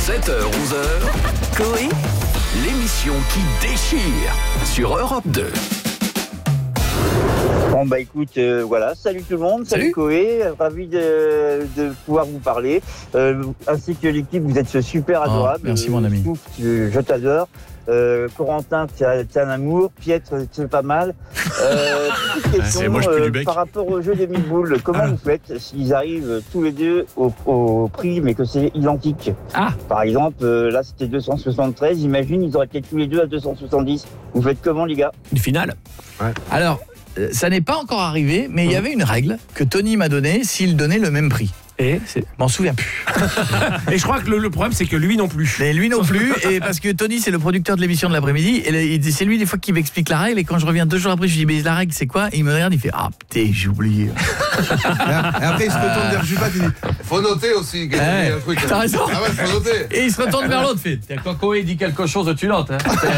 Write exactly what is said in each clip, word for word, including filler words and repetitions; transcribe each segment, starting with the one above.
sept heures onze heures, Coé, l'émission qui déchire sur Europe deux. Bon bah écoute, euh, voilà, salut tout le monde, salut, salut Coé, ravi de, de pouvoir vous parler, euh, ainsi que l'équipe, vous êtes super adorable. Oh, merci mon ami. Souffle, je, je t'adore. Euh, Corentin, tu as, tu as un amour. Pietre, c'est pas mal. Euh, petite question, moi, euh, par rapport au jeu des mille boules, comment ah. vous faites s'ils arrivent tous les deux au, au prix, mais que c'est identique? Ah. Par exemple, euh, là c'était deux cent soixante-treize, imagine, ils auraient été tous les deux à deux cent soixante-dix. Vous faites comment, les gars? Une finale. Ouais. Alors, euh, ça n'est pas encore arrivé, mais il mmh. y avait une règle que Tony m'a donnée s'il donnait le même prix. Et je m'en souviens plus. Et je crois que le, le problème c'est que lui non plus. Et lui non plus, et parce que Tony c'est le producteur de l'émission de l'après-midi, et c'est lui des fois qui m'explique la règle, et quand je reviens deux jours après je lui dis mais la règle c'est quoi? Et il me regarde, il fait ah putain j'ai oublié. Et après il se retourne vers Jupat, il dit faut noter aussi. Ouais, un truc. T'as raison. Ah ouais, faut noter. Et il se retourne vers l'autre, fait quand Coé dit quelque chose tu notes. Hein.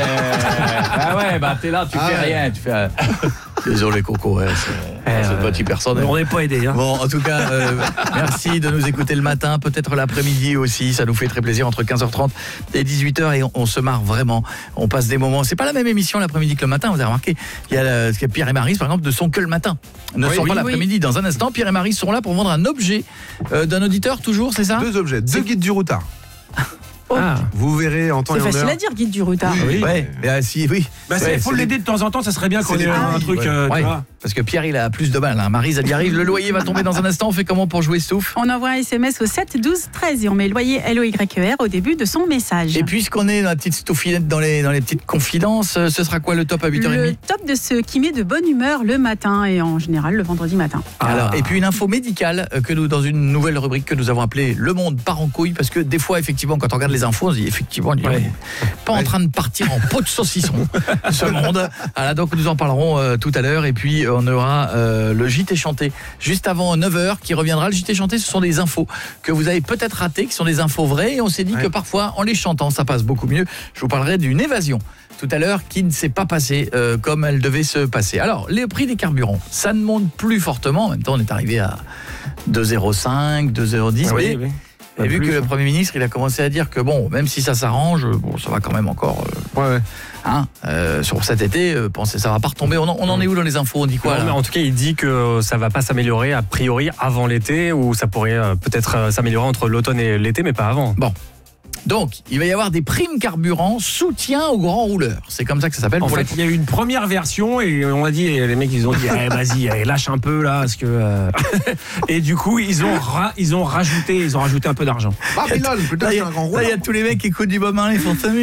Ah ouais bah t'es là, tu ah fais ouais. rien, tu fais. Euh... Désolé Coco, ouais, c'est euh, une petite personne. On n'est pas aidé. Hein. Bon, en tout cas, euh, merci de nous écouter le matin, peut-être l'après-midi aussi. Ça nous fait très plaisir entre quinze heures trente et dix-huit heures et on, on se marre vraiment. On passe des moments. C'est pas la même émission l'après-midi que le matin. Vous avez remarqué, il y a le, Pierre et Maryse par exemple ne sont que le matin. Ne oui, sont oui, pas l'après-midi. Oui. Dans un instant, Pierre et Maryse seront là pour vendre un objet euh, d'un auditeur. Toujours, c'est ça? Deux objets, deux guides du routard. Oh. Ah. Vous verrez en temps et en heure. C'est facile à dire, guide du routard. Oui, oui. Ouais, mais, euh, si, oui. Bah, il ouais, faut l'aider de temps en temps, ça serait bien qu'on ait un truc. Ouais. Euh, ouais. Parce que Pierre, il a plus de mal. Hein. Maryse, elle y arrive. Le loyer va tomber dans un instant. On fait comment pour jouer Stouff? On envoie un S M S au sept douze treize et on met loyer L O Y E R au début de son message. Et puisqu'on est dans la petite stouffinette, dans les, dans les petites confidences, ce sera quoi le top à huit heures trente? Le top de ce qui met de bonne humeur le matin et en général le vendredi matin. Ah. Alors, et puis une info médicale que nous, dans une nouvelle rubrique que nous avons appelée Le Monde part en couille, parce que des fois, effectivement, quand on regarde les infos, on se dit effectivement, on dit, ouais. pas ouais. en train de partir en pot de saucisson, ce monde. Alors, donc nous en parlerons euh, tout à l'heure et puis on aura euh, le J T chanté juste avant neuf heures qui reviendra. Le J T chanté, ce sont des infos que vous avez peut-être ratées, qui sont des infos vraies et on s'est dit ouais. que parfois en les chantant ça passe beaucoup mieux. Je vous parlerai d'une évasion tout à l'heure qui ne s'est pas passée euh, comme elle devait se passer. Alors, les prix des carburants, ça ne monte plus fortement. En même temps, on est arrivé à deux virgule zéro cinq, deux virgule zéro dix. Oui, oui. Et vu que le Premier ministre, il a commencé à dire que bon, même si ça s'arrange, bon, ça va quand même encore. Euh, ouais, ouais. Hein, euh, sur cet été, euh, pensez, ça va pas retomber. On en, on en est où dans les infos? On dit quoi non, là? Mais en tout cas, il dit que ça va pas s'améliorer a priori avant l'été, ou ça pourrait euh, peut-être euh, s'améliorer entre l'automne et l'été, mais pas avant. Bon. Donc, il va y avoir des primes carburant soutien aux grands rouleurs. C'est comme ça que ça s'appelle. En fait, il y a eu une première version et on a dit, les mecs, ils ont dit, eh, vas-y, allez, lâche un peu là, parce que. Euh... et du coup, ils ont ra- ils ont rajouté, ils ont rajouté un peu d'argent. Babylone, putain, c'est un grand rouleur. Là, il y a tous les mecs qui écoutent du Bob Marley, ils font